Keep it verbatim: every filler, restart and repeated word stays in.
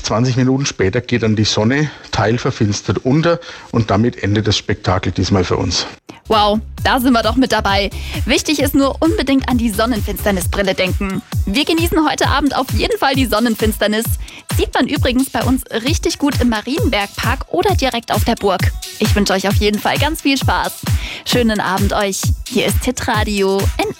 zwanzig Minuten später geht dann die Sonne teilverfinstert unter und damit endet das Spektakel diesmal für uns. Wow, da sind wir doch mit dabei. Wichtig ist nur unbedingt an die Sonnenfinsternisbrille denken. Wir genießen heute Abend auf jeden Fall die Sonnenfinsternis. Sieht man übrigens bei uns richtig gut im Marienbergpark oder direkt auf der Burg. Ich wünsche euch auf jeden Fall ganz viel Spaß. Schönen Abend euch. Hier ist Hitradio N